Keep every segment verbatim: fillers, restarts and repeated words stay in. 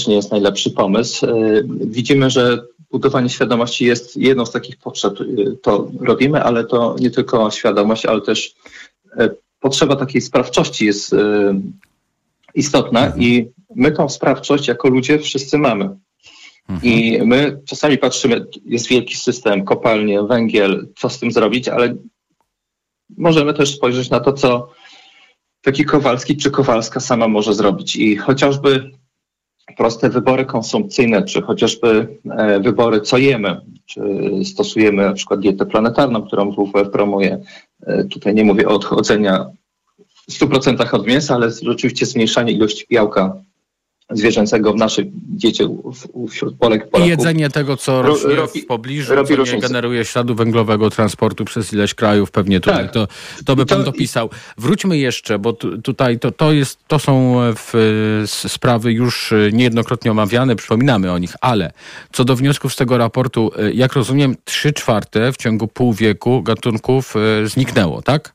nie jest najlepszy pomysł. Widzimy, że budowanie świadomości jest jedną z takich potrzeb. To robimy, ale to nie tylko świadomość, ale też potrzeba takiej sprawczości jest istotna i my tą sprawczość jako ludzie wszyscy mamy. I my czasami patrzymy, jest wielki system, kopalnie, węgiel, co z tym zrobić, ale możemy też spojrzeć na to, co taki Kowalski czy Kowalska sama może zrobić. I chociażby proste wybory konsumpcyjne, czy chociażby e, wybory, co jemy, czy stosujemy na przykład dietę planetarną, którą W W F promuje. E, tutaj nie mówię o odchodzenia w stu procentach od mięsa, ale rzeczywiście zmniejszanie ilości białka zwierzęcego w naszej diecie wśród Polek i Polaków. I jedzenie tego, co rośnie robi, w pobliżu, co nie różnicę. Generuje śladu węglowego transportu przez ileś krajów, pewnie tutaj tak. to, to by pan to, dopisał. Wróćmy jeszcze, bo tu, tutaj to, to, jest, to są w, sprawy już niejednokrotnie omawiane, przypominamy o nich, ale co do wniosków z tego raportu, jak rozumiem, trzy czwarte w ciągu pół wieku gatunków zniknęło, tak?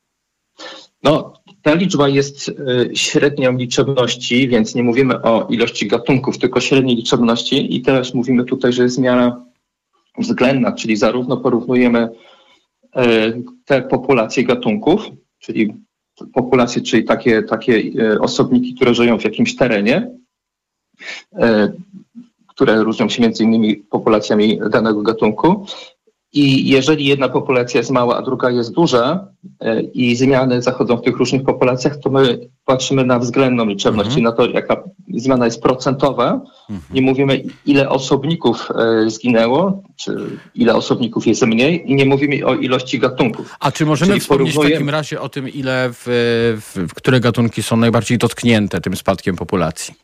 No, ta liczba jest y, średnią liczebności, więc nie mówimy o ilości gatunków, tylko średniej liczebności i też mówimy tutaj, że jest miara względna, czyli zarówno porównujemy y, te populacje gatunków, czyli populacje, czyli takie, takie y, osobniki, które żyją w jakimś terenie, y, które różnią się między innymi populacjami danego gatunku. I jeżeli jedna populacja jest mała, a druga jest duża i zmiany zachodzą w tych różnych populacjach, to my patrzymy na względną liczebność, mhm. czyli na to, jaka zmiana jest procentowa. Mhm. Nie mówimy, ile osobników zginęło, czy ile osobników jest mniej i nie mówimy o ilości gatunków. A czy możemy czyli wspomnieć porównujemy... w takim razie o tym, ile w, w, w które gatunki są najbardziej dotknięte tym spadkiem populacji?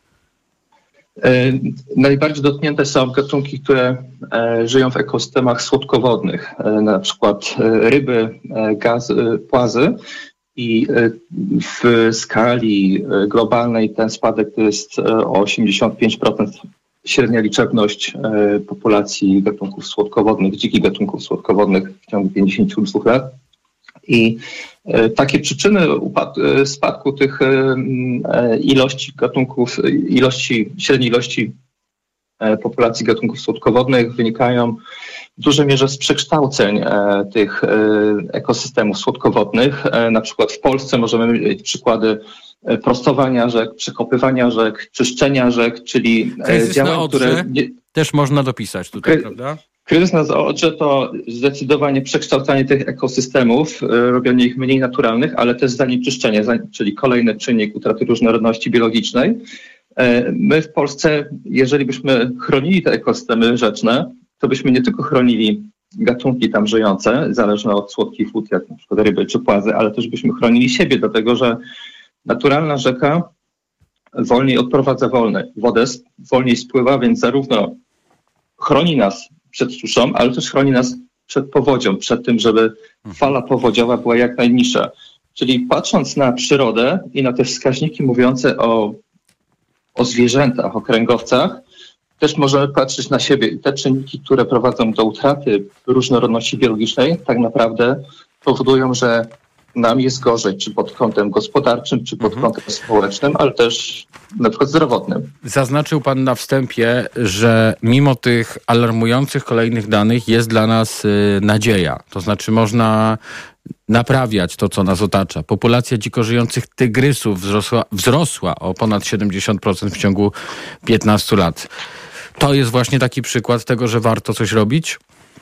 Najbardziej dotknięte są gatunki, które żyją w ekosystemach słodkowodnych, na przykład ryby, gazy, płazy i w skali globalnej ten spadek to jest o osiemdziesiąt pięć procent średnia liczebność populacji gatunków słodkowodnych, dzikich gatunków słodkowodnych w ciągu pięćdziesięciu dwóch lat. I takie przyczyny upad- spadku tych ilości gatunków, ilości, średniej ilości populacji gatunków słodkowodnych wynikają w dużej mierze z przekształceń tych ekosystemów słodkowodnych. Na przykład w Polsce możemy mieć przykłady prostowania rzek, przekopywania rzek, czyszczenia rzek, czyli kryzys działań, na Odrze które... Nie... też można dopisać tutaj, Kry... prawda? Kryzys na Odrze to zdecydowanie przekształcanie tych ekosystemów, robienie ich mniej naturalnych, ale też zanieczyszczenie, czyli kolejny czynnik utraty różnorodności biologicznej. My w Polsce, jeżeli byśmy chronili te ekosystemy rzeczne, to byśmy nie tylko chronili gatunki tam żyjące, zależne od słodkich wód, jak na przykład ryby czy płazy, ale też byśmy chronili siebie, dlatego że naturalna rzeka wolniej odprowadza wolne, wodę, wolniej spływa, więc zarówno chroni nas przed suszą, ale też chroni nas przed powodzią, przed tym, żeby fala powodziowa była jak najniższa. Czyli patrząc na przyrodę i na te wskaźniki mówiące o, o zwierzętach, o kręgowcach, też możemy patrzeć na siebie i te czynniki, które prowadzą do utraty różnorodności biologicznej, tak naprawdę powodują, że nam jest gorzej, czy pod kątem gospodarczym, czy pod kątem społecznym, ale też na przykład zdrowotnym. Zaznaczył pan na wstępie, że mimo tych alarmujących kolejnych danych jest dla nas y, nadzieja. To znaczy można naprawiać to, co nas otacza. Populacja dziko żyjących tygrysów wzrosła, wzrosła o ponad siedemdziesiąt procent w ciągu piętnastu lat. To jest właśnie taki przykład tego, że warto coś robić?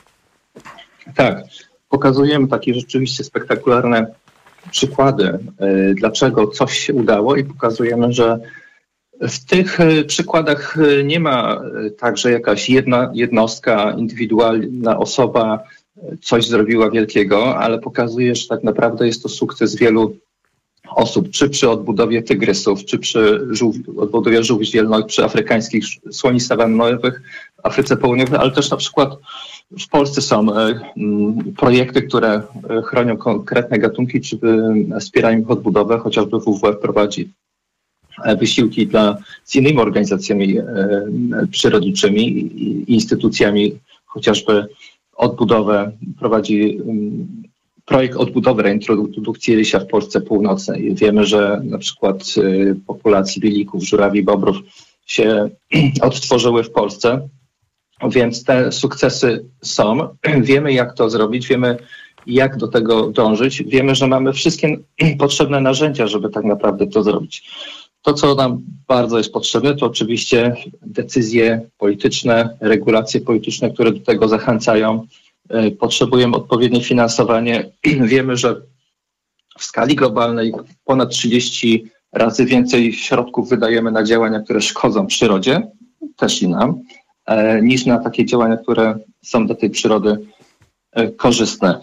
Tak. Pokazujemy takie rzeczywiście spektakularne przykłady, dlaczego coś się udało i pokazujemy, że w tych przykładach nie ma tak, że jakaś jedna jednostka, indywidualna osoba coś zrobiła wielkiego, ale pokazuje, że tak naprawdę jest to sukces wielu osób, czy przy odbudowie tygrysów, czy przy żółw- odbudowie żółwi źwielnych, przy afrykańskich słoni sawannowych w Afryce Południowej, ale też na przykład w Polsce są e, m, projekty, które e, chronią konkretne gatunki, czy e, wspierają ich odbudowę, chociażby W W F prowadzi e, wysiłki dla, z innymi organizacjami e, przyrodniczymi i instytucjami, chociażby odbudowę, prowadzi m, projekt odbudowy, reintrodukcji rysia w Polsce Północnej. Wiemy, że na przykład e, populacji bielików, żurawi, bobrów się odtworzyły w Polsce. Więc te sukcesy są. Wiemy, jak to zrobić, wiemy, jak do tego dążyć. Wiemy, że mamy wszystkie potrzebne narzędzia, żeby tak naprawdę to zrobić. To, co nam bardzo jest potrzebne, to oczywiście decyzje polityczne, regulacje polityczne, które do tego zachęcają. Potrzebujemy odpowiednie finansowanie. Wiemy, że w skali globalnej ponad trzydzieści razy więcej środków wydajemy na działania, które szkodzą przyrodzie, też i nam, niż na takie działania, które są dla tej przyrody korzystne.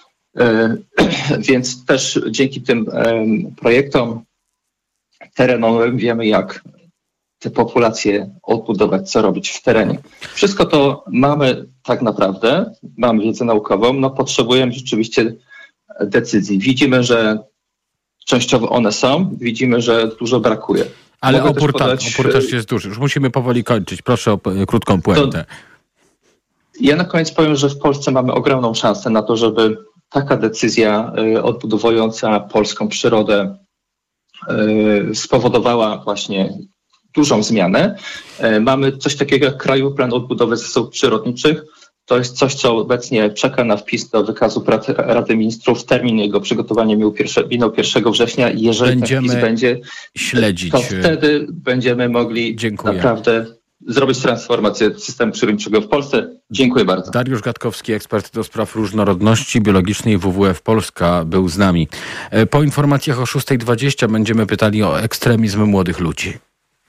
Więc też dzięki tym projektom terenowym wiemy, jak te populacje odbudować, co robić w terenie. Wszystko to mamy tak naprawdę, mamy wiedzę naukową, no potrzebujemy rzeczywiście decyzji. Widzimy, że częściowo one są, widzimy, że dużo brakuje. Ale opór, też podać... opór też jest duży. Już musimy powoli kończyć. Proszę o krótką puentę. Ja na koniec powiem, że w Polsce mamy ogromną szansę na to, żeby taka decyzja odbudowująca polską przyrodę spowodowała właśnie dużą zmianę. Mamy coś takiego jak Krajowy Plan Odbudowy Zasobów Przyrodniczych. To jest coś, co obecnie czeka na wpis do wykazu prac Rady Ministrów. Termin jego przygotowania minął pierwszego września. Jeżeli będziemy ten wpis będzie śledzić. To wtedy będziemy mogli Dziękuję. naprawdę zrobić transformację systemu przyrodniczego w Polsce. Dziękuję bardzo. Dariusz Gatkowski, ekspert do spraw różnorodności biologicznej W W F Polska, był z nami. Po informacjach o szósta dwadzieścia będziemy pytali o ekstremizm młodych ludzi.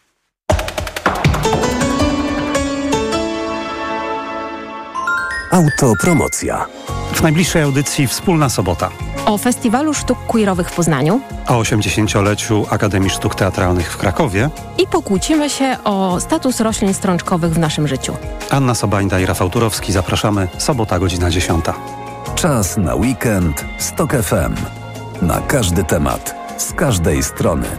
Autopromocja. W najbliższej audycji Wspólna Sobota. O Festiwalu Sztuk Queerowych w Poznaniu. O osiemdziesięcioleciu Akademii Sztuk Teatralnych w Krakowie. I pokłócimy się o status roślin strączkowych w naszym życiu. Anna Sobańda i Rafał Turowski. Zapraszamy. Sobota, godzina dziesiąta. Czas na weekend z Tok F M. Na każdy temat, z każdej strony.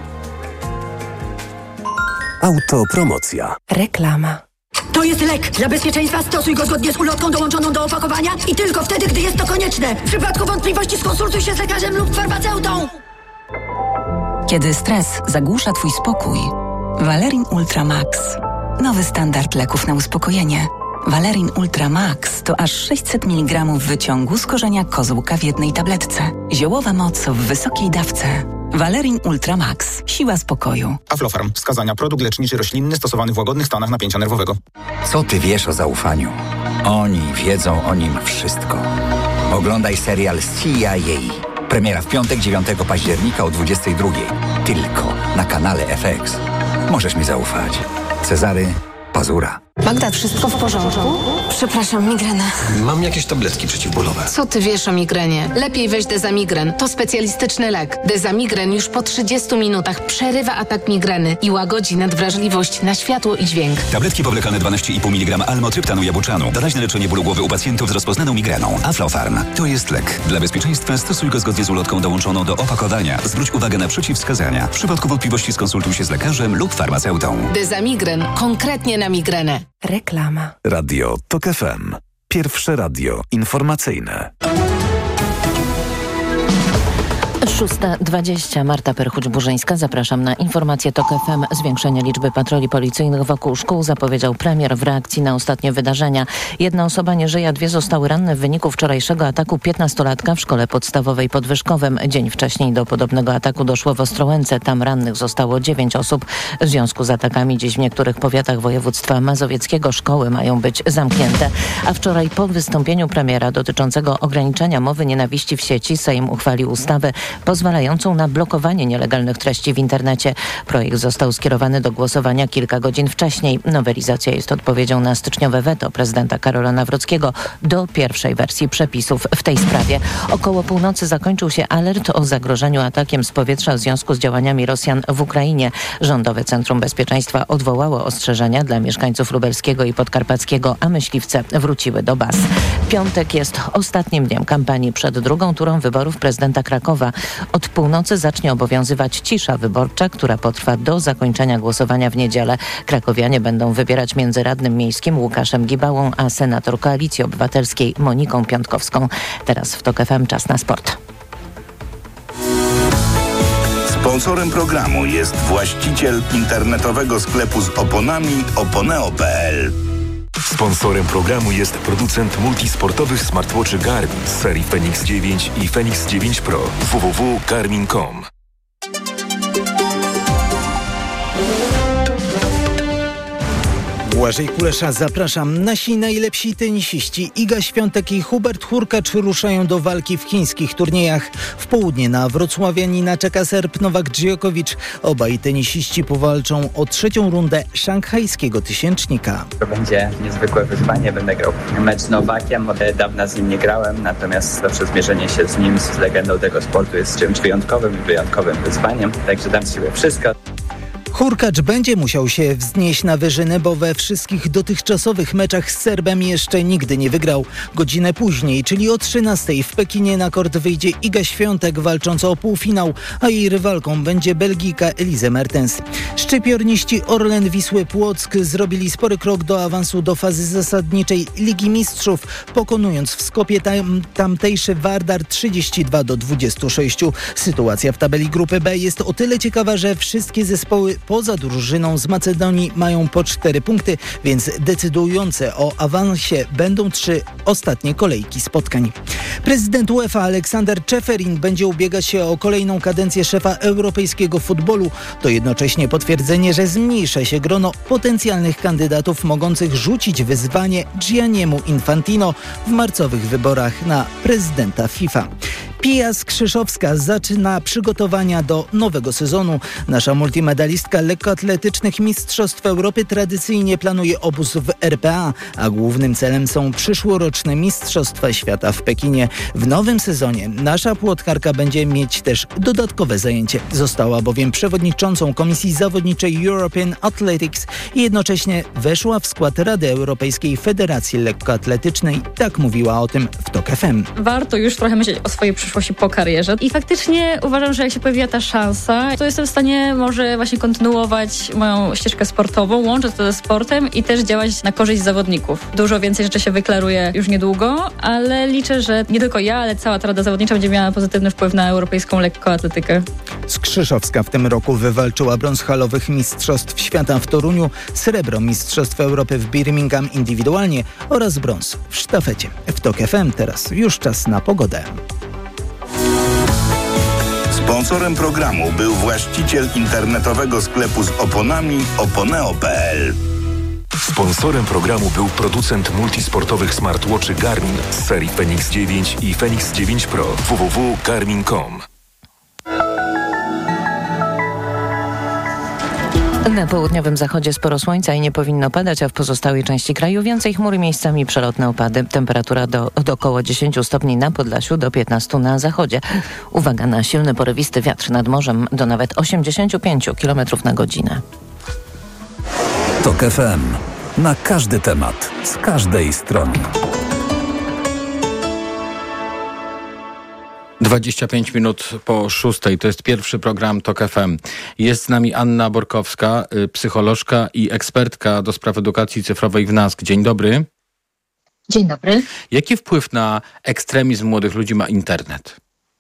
Autopromocja. Reklama. To jest lek. Dla bezpieczeństwa stosuj go zgodnie z ulotką dołączoną do opakowania i tylko wtedy, gdy jest to konieczne. W przypadku wątpliwości skonsultuj się z lekarzem lub farmaceutą. Kiedy stres zagłusza twój spokój, Valerin Ultra Max. Nowy standard leków na uspokojenie. Valerin Ultra Max to aż sześćset miligramów wyciągu z korzenia kozłka w jednej tabletce. Ziołowa moc w wysokiej dawce. Valerin Ultra Max. Siła spokoju. Aflofarm. Wskazania. Produkt leczniczy roślinny stosowany w łagodnych stanach napięcia nerwowego. Co ty wiesz o zaufaniu? Oni wiedzą o nim wszystko. Oglądaj serial C I A. Premiera w piątek, dziewiątego października o dwudziestej drugiej. Tylko na kanale F X. Możesz mi zaufać. Cezary Pazura. Magda, wszystko w porządku? Przepraszam, migrena. Mam jakieś tabletki przeciwbólowe. Co ty wiesz o migrenie? Lepiej weź Dezamigren. To specjalistyczny lek. Dezamigren już po trzydziestu minutach przerywa atak migreny i łagodzi nadwrażliwość na światło i dźwięk. Tabletki powlekane dwanaście i pół miligrama almotryptanu jabłczanu. Doraźne leczenie bólu głowy u pacjentów z rozpoznaną migreną. Aflofarm. To jest lek. Dla bezpieczeństwa stosuj go zgodnie z ulotką dołączoną do opakowania. Zwróć uwagę na przeciwwskazania. W przypadku wątpliwości skonsultuj się z lekarzem lub farmaceutą. Dezamigren. Konkretnie na migrenę. Reklama. Radio Tok F M. Pierwsze radio informacyjne. szósta dwadzieścia. Marta Perchuć-Burzyńska. Zapraszam na informacje Tok F M. Zwiększenie liczby patroli policyjnych wokół szkół zapowiedział premier w reakcji na ostatnie wydarzenia. Jedna osoba nie żyje, a dwie zostały ranne w wyniku wczorajszego ataku piętnastolatka w szkole podstawowej pod Wyszkowem. Dzień wcześniej do podobnego ataku doszło w Ostrołęce. Tam rannych zostało dziewięć osób. W związku z atakami dziś w niektórych powiatach województwa mazowieckiego szkoły mają być zamknięte. A wczoraj po wystąpieniu premiera dotyczącego ograniczenia mowy nienawiści w sieci Sejm uchwalił ustawę pozwalającą na blokowanie nielegalnych treści w internecie. Projekt został skierowany do głosowania kilka godzin wcześniej. Nowelizacja jest odpowiedzią na styczniowe weto prezydenta Karola Nawrockiego do pierwszej wersji przepisów w tej sprawie. Około północy zakończył się alert o zagrożeniu atakiem z powietrza w związku z działaniami Rosjan w Ukrainie. Rządowe Centrum Bezpieczeństwa odwołało ostrzeżenia dla mieszkańców lubelskiego i podkarpackiego, a myśliwce wróciły do baz. Piątek jest ostatnim dniem kampanii przed drugą turą wyborów prezydenta Krakowa. Od północy zacznie obowiązywać cisza wyborcza, która potrwa do zakończenia głosowania w niedzielę. Krakowianie będą wybierać między radnym miejskim Łukaszem Gibałą, a senator Koalicji Obywatelskiej Moniką Piątkowską. Teraz w Tok F M czas na sport. Sport. Sponsorem programu jest właściciel internetowego sklepu z oponami oponeo kropka p l. Sponsorem programu jest producent multisportowych smartwatchy Garmin z serii Fenix dziewięć i Fenix dziewięć Pro. w w w kropka garmin kropka com. Błażej Kulesza, zapraszam. Nasi najlepsi tenisiści Iga Świątek i Hubert Hurkacz ruszają do walki w chińskich turniejach. W południe na wrocławianina czeka Serb Nowak Djokovic. Obaj tenisiści powalczą o trzecią rundę szanghajskiego tysięcznika. To będzie niezwykłe wyzwanie. Będę grał mecz z Nowakiem. Od dawna z nim nie grałem, natomiast zawsze zmierzenie się z nim, z legendą tego sportu jest czymś wyjątkowym i wyjątkowym wyzwaniem. Także dam z siebie wszystko. Hurkacz będzie musiał się wznieść na wyżyny, bo we wszystkich dotychczasowych meczach z Serbem jeszcze nigdy nie wygrał. Godzinę później, czyli o trzynastej w Pekinie na kort wyjdzie Iga Świątek walcząca o półfinał, a jej rywalką będzie Belgijka Elise Mertens. Szczypiorniści Orlen Wisły Płock zrobili spory krok do awansu do fazy zasadniczej Ligi Mistrzów, pokonując w Skopie tam, tamtejszy Vardar trzydzieści dwa do dwudziestu sześciu. Sytuacja w tabeli grupy B jest o tyle ciekawa, że wszystkie zespoły poza drużyną z Macedonii mają po cztery punkty, więc decydujące o awansie będą trzy ostatnie kolejki spotkań. Prezydent UEFA Aleksander Czeferin będzie ubiegać się o kolejną kadencję szefa europejskiego futbolu. To jednocześnie potwierdzenie, że zmniejsza się grono potencjalnych kandydatów mogących rzucić wyzwanie Gianniemu Infantino w marcowych wyborach na prezydenta FIFA. Pia Skrzyszowska zaczyna przygotowania do nowego sezonu. Nasza multimedalistka lekkoatletycznych Mistrzostw Europy tradycyjnie planuje obóz w R P A, a głównym celem są przyszłoroczne Mistrzostwa Świata w Pekinie. W nowym sezonie nasza płotkarka będzie mieć też dodatkowe zajęcie. Została bowiem przewodniczącą Komisji Zawodniczej European Athletics i jednocześnie weszła w skład Rady Europejskiej Federacji Lekkoatletycznej. Tak mówiła o tym w TOK F M. Warto już trochę myśleć o swojej przyszłości po karierze. I faktycznie uważam, że jak się pojawiła ta szansa, to jestem w stanie może właśnie kontynuować moją ścieżkę sportową, łączyć to ze sportem i też działać na korzyść zawodników. Dużo więcej rzeczy się wyklaruje już niedługo, ale liczę, że nie tylko ja, ale cała ta Rada Zawodnicza będzie miała pozytywny wpływ na europejską lekkoatletykę. Skrzyszowska w tym roku wywalczyła brąz halowych Mistrzostw Świata w Toruniu, srebro Mistrzostw Europy w Birmingham indywidualnie oraz brąz w sztafecie. W TOK F M teraz już czas na pogodę. Sponsorem programu był właściciel internetowego sklepu z oponami oponeo kropka p l. Sponsorem programu był producent multisportowych smartwatchy Garmin z serii Fenix dziewięć i Fenix dziewięć Pro. w w w kropka garmin kropka com. Na południowym zachodzie sporo słońca i nie powinno padać, a w pozostałej części kraju więcej chmur, miejscami przelotne opady. Temperatura do, do około dziesięć stopni na Podlasiu, do piętnastu na zachodzie. Uwaga na silny porywisty wiatr nad morzem do nawet osiemdziesiąt pięć kilometrów na godzinę. TOK F M. Na każdy temat, z każdej strony. dwadzieścia pięć minut po szóstej. To jest pierwszy program TOK F M. Jest z nami Anna Borkowska, psycholożka i ekspertka do spraw edukacji cyfrowej w N A S K. Dzień dobry. Dzień dobry. Jaki wpływ na ekstremizm młodych ludzi ma internet?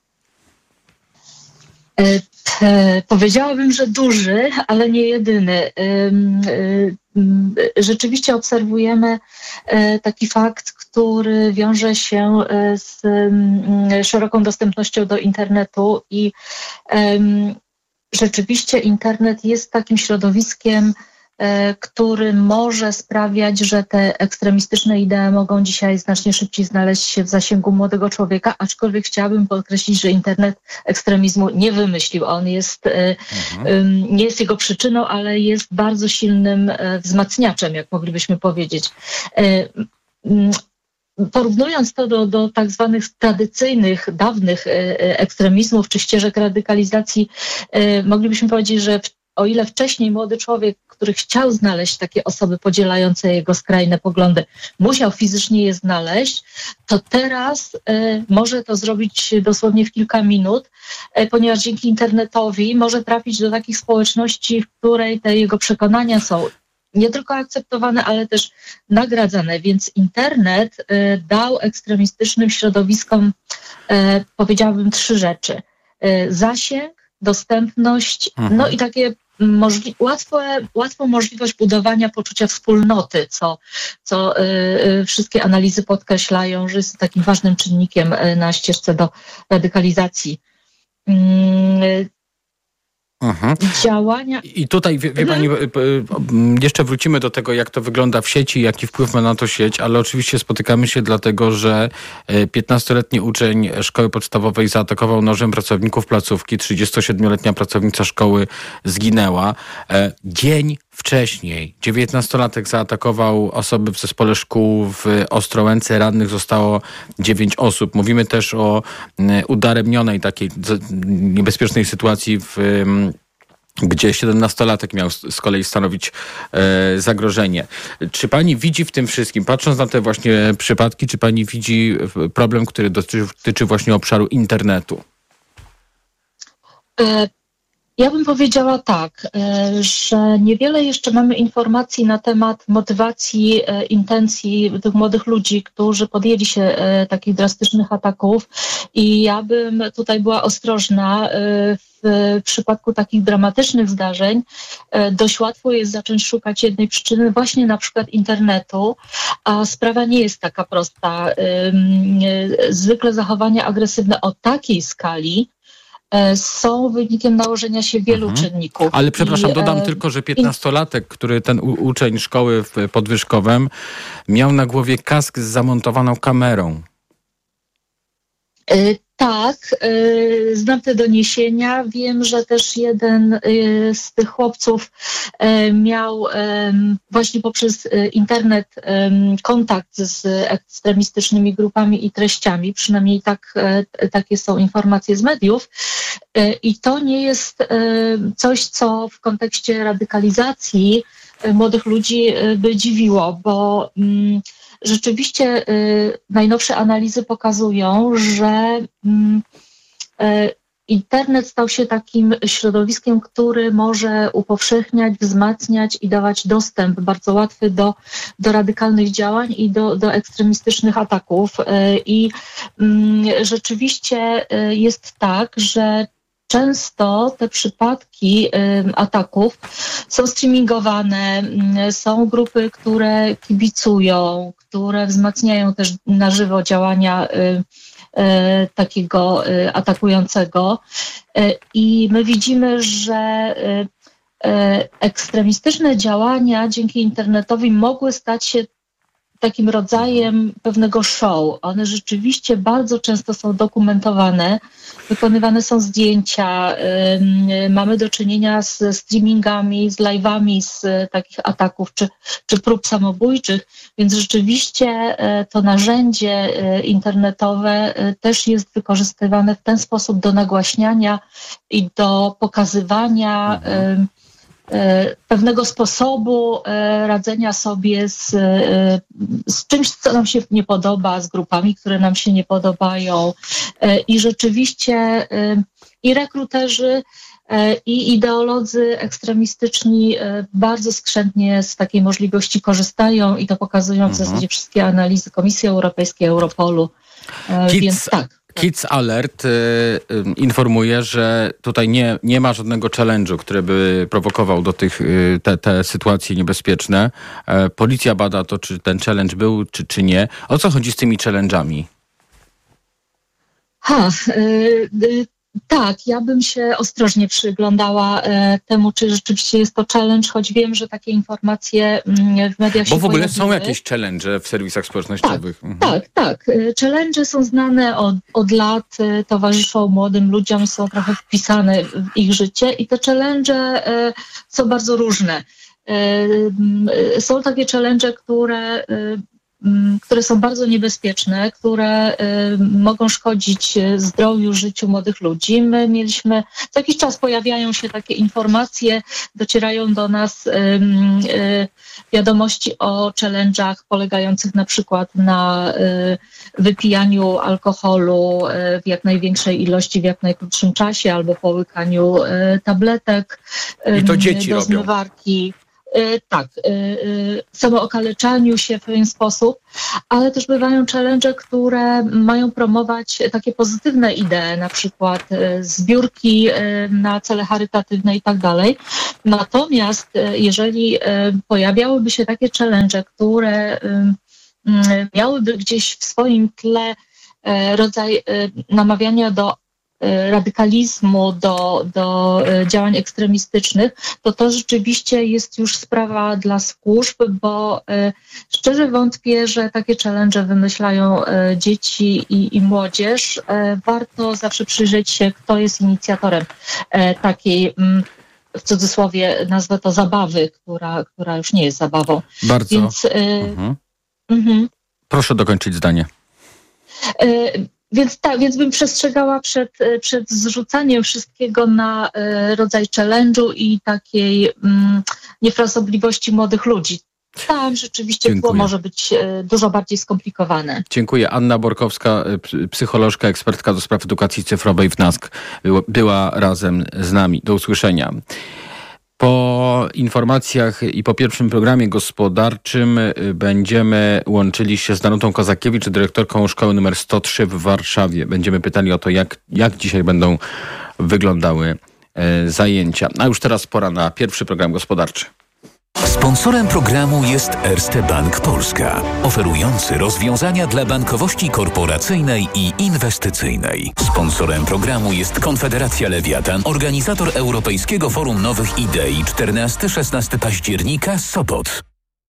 Te, powiedziałabym, że duży, ale nie jedyny. Rzeczywiście obserwujemy taki fakt, który wiąże się z szeroką dostępnością do internetu i rzeczywiście internet jest takim środowiskiem, który może sprawiać, że te ekstremistyczne idee mogą dzisiaj znacznie szybciej znaleźć się w zasięgu młodego człowieka, aczkolwiek chciałabym podkreślić, że internet ekstremizmu nie wymyślił. On jest, mhm. nie jest jego przyczyną, ale jest bardzo silnym wzmacniaczem, jak moglibyśmy powiedzieć. Porównując to do, do tak zwanych tradycyjnych, dawnych ekstremizmów czy ścieżek radykalizacji, moglibyśmy powiedzieć, że o ile wcześniej młody człowiek, który chciał znaleźć takie osoby podzielające jego skrajne poglądy, musiał fizycznie je znaleźć, to teraz y, może to zrobić dosłownie w kilka minut, y, ponieważ dzięki internetowi może trafić do takich społeczności, w której te jego przekonania są nie tylko akceptowane, ale też nagradzane. Więc internet y, dał ekstremistycznym środowiskom, y, powiedziałabym, trzy rzeczy. Y, zasięg, dostępność, Mhm. no i takie możli- łatwe, łatwą możliwość budowania poczucia wspólnoty, co, co y, y, wszystkie analizy podkreślają, że jest takim ważnym czynnikiem y, na ścieżce do radykalizacji. Y, Mhm. Działania. I tutaj, wie, wie pani, jeszcze wrócimy do tego, jak to wygląda w sieci, jaki wpływ ma na to sieć, ale oczywiście spotykamy się dlatego, że piętnastoletni uczeń szkoły podstawowej zaatakował nożem pracowników placówki, trzydziestosiedmioletnia pracownica szkoły zginęła. Dzień wcześniej dziewiętnastolatek zaatakował osoby w zespole szkół w Ostrołęce. Rannych zostało dziewięć osób. Mówimy też o udaremnionej takiej niebezpiecznej sytuacji, w, gdzie siedemnastolatek miał z kolei stanowić e, zagrożenie. Czy pani widzi w tym wszystkim, patrząc na te właśnie przypadki, czy pani widzi problem, który dotyczy, dotyczy właśnie obszaru internetu? E- Ja bym powiedziała tak, że niewiele jeszcze mamy informacji na temat motywacji, intencji tych młodych ludzi, którzy podjęli się takich drastycznych ataków i ja bym tutaj była ostrożna. W przypadku takich dramatycznych zdarzeń dość łatwo jest zacząć szukać jednej przyczyny, właśnie na przykład internetu, a sprawa nie jest taka prosta. Zwykle zachowania agresywne o takiej skali są wynikiem nałożenia się wielu mhm. czynników. Ale przepraszam, I, dodam e, tylko, że piętnastolatek, który ten u- uczeń szkoły w Podwyżkowem miał na głowie kask z zamontowaną kamerą. E, tak, e, znam te doniesienia. Wiem, że też jeden e, z tych chłopców e, miał e, właśnie poprzez e, internet e, kontakt z ekstremistycznymi grupami i treściami. Przynajmniej tak, e, takie są informacje z mediów. E, I to nie jest e, coś, co w kontekście radykalizacji e, młodych ludzi e, by dziwiło, bo mm, rzeczywiście y, najnowsze analizy pokazują, że y, y, internet stał się takim środowiskiem, który może upowszechniać, wzmacniać i dawać dostęp bardzo łatwy do, do radykalnych działań i do, do ekstremistycznych ataków. Y, I y, rzeczywiście y, jest tak, że często te przypadki y, ataków są streamingowane, y, są grupy, które kibicują, które wzmacniają też na żywo działania y, y, takiego y, atakującego. Y, I my widzimy, że y, y, ekstremistyczne działania dzięki internetowi mogły stać się takim rodzajem pewnego show. One rzeczywiście bardzo często są dokumentowane, wykonywane są zdjęcia, yy, mamy do czynienia z streamingami, z live'ami z y, takich ataków czy, czy prób samobójczych, więc rzeczywiście y, to narzędzie y, internetowe y, też jest wykorzystywane w ten sposób do nagłaśniania i do pokazywania y, pewnego sposobu radzenia sobie z, z czymś, co nam się nie podoba, z grupami, które nam się nie podobają. I rzeczywiście i rekruterzy, i ideolodzy ekstremistyczni bardzo skrzętnie z takiej możliwości korzystają i to pokazują w mhm. zasadzie wszystkie analizy Komisji Europejskiej, Europolu. Kids. Więc tak. Kids Alert y, y, informuje, że tutaj nie, nie ma żadnego challenge'u, który by prowokował do tych y, te, te sytuacje niebezpieczne. E, policja bada to, czy ten challenge był, czy, czy nie. O co chodzi z tymi challenge'ami? Ha, y, y, tak, ja bym się ostrożnie przyglądała e, temu, czy rzeczywiście jest to challenge, choć wiem, że takie informacje mm, w mediach się Bo w ogóle pojawiły. są jakieś challenge w serwisach społecznościowych. Tak, mhm. tak, tak. Challenge są znane od, od lat, towarzyszą młodym ludziom, są trochę wpisane w ich życie i te challenge e, są bardzo różne. E, są takie challenge, które e, które są bardzo niebezpieczne, które y, mogą szkodzić zdrowiu, życiu młodych ludzi. My mieliśmy, co jakiś czas pojawiają się takie informacje, docierają do nas y, y, wiadomości o challenge'ach polegających na przykład na y, wypijaniu alkoholu y, w jak największej ilości, w jak najkrótszym czasie, albo połykaniu y, tabletek I to dzieci do robią. zmywarki. tak, samookaleczaniu się w pewien sposób, ale też bywają challenge, które mają promować takie pozytywne idee, na przykład zbiórki na cele charytatywne i tak dalej. Natomiast jeżeli pojawiałyby się takie challenge, które miałyby gdzieś w swoim tle rodzaj namawiania do radykalizmu, do, do działań ekstremistycznych, to to rzeczywiście jest już sprawa dla służb, bo szczerze wątpię, że takie challenge wymyślają dzieci i, i młodzież. Warto zawsze przyjrzeć się, kto jest inicjatorem takiej, w cudzysłowie nazwę to zabawy, która, która już nie jest zabawą. Bardzo. Więc, mhm. Mhm. Proszę dokończyć zdanie. Więc tak, więc bym przestrzegała przed, przed zrzucaniem wszystkiego na e, rodzaj challenge'u i takiej mm, niefrasobliwości młodych ludzi. Tam rzeczywiście tło może być e, dużo bardziej skomplikowane. Dziękuję. Anna Borkowska, psycholożka, ekspertka do spraw edukacji cyfrowej w NASK, była razem z nami. Do usłyszenia. Po informacjach i po pierwszym programie gospodarczym będziemy łączyli się z Danutą Kozakiewicz, dyrektorką szkoły numer sto trzy w Warszawie. Będziemy pytali o to, jak, jak dzisiaj będą wyglądały e, zajęcia. A już teraz pora na pierwszy program gospodarczy. Sponsorem programu jest Erste Bank Polska, oferujący rozwiązania dla bankowości korporacyjnej i inwestycyjnej. Sponsorem programu jest Konfederacja Lewiatan, organizator Europejskiego Forum Nowych Idei czternastego do szesnastego października, Sopot.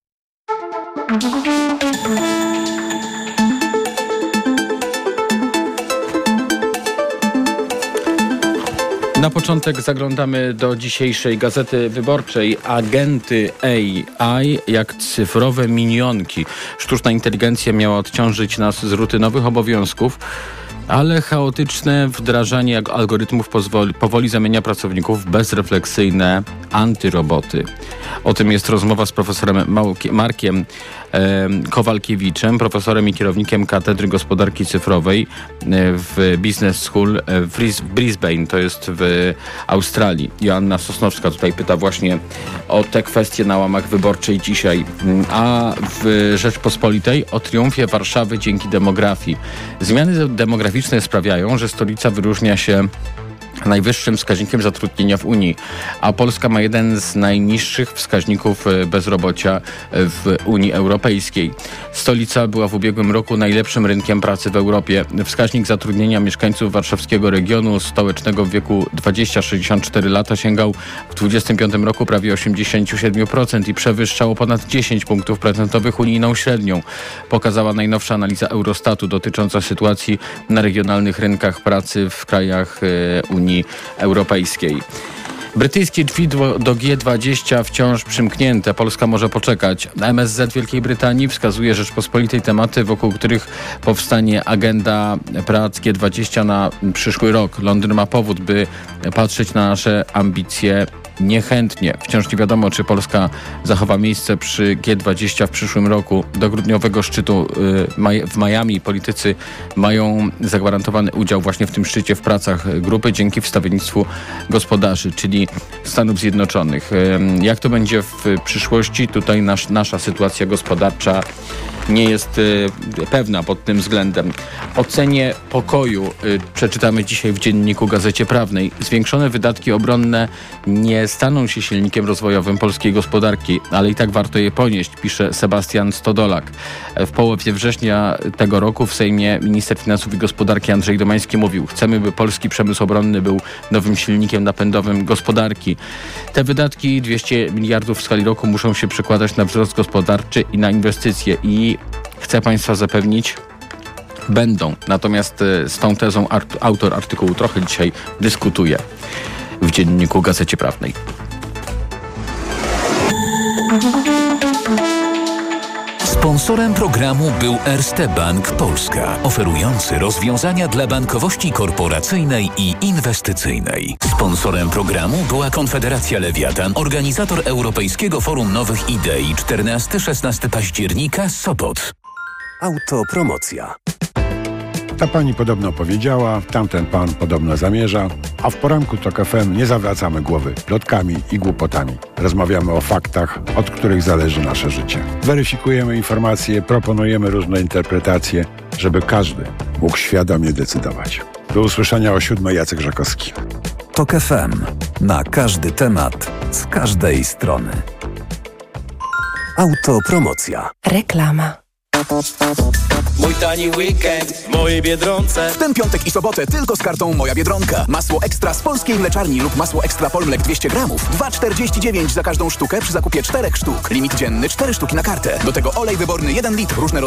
Na początek zaglądamy do dzisiejszej Gazety Wyborczej. Agenty A I jak cyfrowe minionki. Sztuczna inteligencja miała odciążyć nas z rutynowych obowiązków, ale chaotyczne wdrażanie algorytmów pozwoli, powoli zamienia pracowników w bezrefleksyjne antyroboty. O tym jest rozmowa z profesorem Markiem e, Kowalkiewiczem, profesorem i kierownikiem Katedry Gospodarki Cyfrowej w Business School w Brisbane, to jest w Australii. Joanna Sosnowska tutaj pyta właśnie o te kwestie na łamach wyborczej dzisiaj. A w Rzeczpospolitej o triumfie Warszawy dzięki demografii. Zmiany demograficzne sprawiają, że stolica wyróżnia się najwyższym wskaźnikiem zatrudnienia w Unii, a Polska ma jeden z najniższych wskaźników bezrobocia w Unii Europejskiej. Stolica była w ubiegłym roku najlepszym rynkiem pracy w Europie. Wskaźnik zatrudnienia mieszkańców warszawskiego regionu stołecznego w wieku dwadzieścia do sześćdziesięciu czterech lat osiągał w dwudziestym piątym roku prawie osiemdziesiąt siedem procent i przewyższał o ponad dziesięć punktów procentowych unijną średnią, pokazała najnowsza analiza Eurostatu dotycząca sytuacji na regionalnych rynkach pracy w krajach Unii Europejskiej. Brytyjskie drzwi do, do G dwadzieścia wciąż przymknięte. Polska może poczekać. M S Z Wielkiej Brytanii wskazuje Rzeczpospolitej tematy, wokół których powstanie agenda prac G dwadzieścia na przyszły rok. Londyn ma powód, by patrzeć na nasze ambicje niechętnie. Wciąż nie wiadomo, czy Polska zachowa miejsce przy G dwadzieścia w przyszłym roku. Do grudniowego szczytu w Miami politycy mają zagwarantowany udział właśnie w tym szczycie w pracach grupy dzięki wstawiennictwu gospodarzy, czyli Stanów Zjednoczonych. Jak to będzie w przyszłości? Tutaj nasz, nasza sytuacja gospodarcza nie jest y, pewna pod tym względem. O cenie pokoju y, przeczytamy dzisiaj w Dzienniku Gazecie Prawnej. Zwiększone wydatki obronne nie staną się silnikiem rozwojowym polskiej gospodarki, ale i tak warto je ponieść, pisze Sebastian Stodolak. W połowie września tego roku w Sejmie minister finansów i gospodarki Andrzej Domański mówił: chcemy, by polski przemysł obronny był nowym silnikiem napędowym gospodarki. Te wydatki dwieście miliardów w skali roku muszą się przekładać na wzrost gospodarczy i na inwestycje i chcę Państwa zapewnić, będą. Natomiast z tą tezą art- autor artykułu trochę dzisiaj dyskutuje w Dzienniku Gazecie Prawnej. Sponsorem programu był Erste Bank Polska, oferujący rozwiązania dla bankowości korporacyjnej i inwestycyjnej. Sponsorem programu była Konfederacja Lewiatan, organizator Europejskiego Forum Nowych Idei czternastego do szesnastego października, Sopot. Autopromocja. Ta pani podobno powiedziała, tamten pan podobno zamierza, a w poranku TOK F M nie zawracamy głowy plotkami i głupotami. Rozmawiamy o faktach, od których zależy nasze życie. Weryfikujemy informacje, proponujemy różne interpretacje, żeby każdy mógł świadomie decydować. Do usłyszenia o siódmej. Jacek Żakowski. TOK F M. Na każdy temat, z każdej strony. Autopromocja. Reklama. Mój tani weekend w mojej Biedronce. W ten piątek i sobotę tylko z kartą Moja Biedronka. Masło ekstra z polskiej mleczarni lub masło ekstra Polmlek dwieście gramów. dwa czterdzieści dziewięć za każdą sztukę przy zakupie czterech sztuk. Limit dzienny cztery sztuki na kartę. Do tego olej wyborny jeden litr. Różne rodzaje